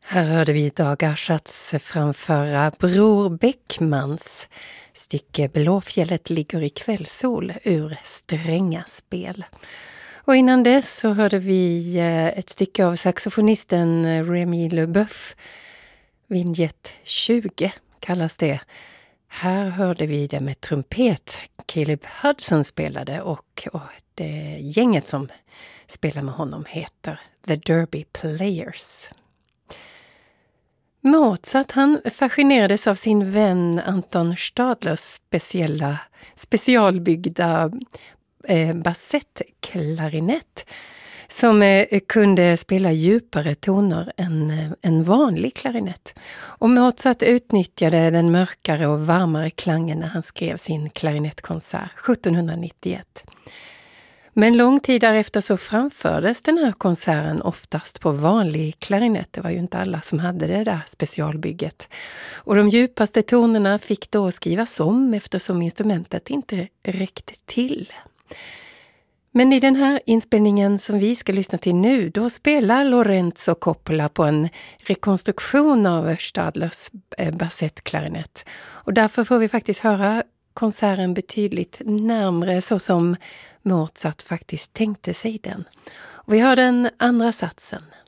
Här hörde vi Dag Aschards framföra Bror Bäckmans stycke Blåfjället ligger i kvällssol ur Strängaspel. Och innan dess så hörde vi ett stycke av saxofonisten Remy LeBeouf. Vignett 20 kallas det. Här hörde vi det med trumpet. Caleb Hudson spelade och det gänget som spelar med honom heter The Derby Players. Mozart han fascinerades av sin vän Anton Stadlers specialbyggda bassettklarinett som kunde spela djupare toner än en vanlig klarinett. Och Mozart utnyttjade den mörkare och varmare klangen när han skrev sin klarinettkonsert 1791. Men lång tid därefter så framfördes den här konserten oftast på vanlig klarinett. Det var ju inte alla som hade det där specialbygget. Och de djupaste tonerna fick då skrivas om eftersom instrumentet inte räckte till. Men i den här inspelningen som vi ska lyssna till nu, då spelar Lorenzo Coppola på en rekonstruktion av Stadlers bassettklarinett. Och därför får vi faktiskt höra konserten betydligt närmare så som Mozart faktiskt tänkte sig den. Och vi hör den andra satsen.